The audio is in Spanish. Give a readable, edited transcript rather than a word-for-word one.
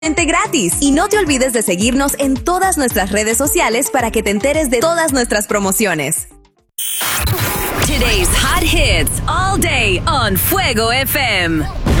gratis. Y no te olvides de seguirnos en todas nuestras redes sociales para que te enteres de todas nuestras promociones. Today's hot hits all day on Fuego FM.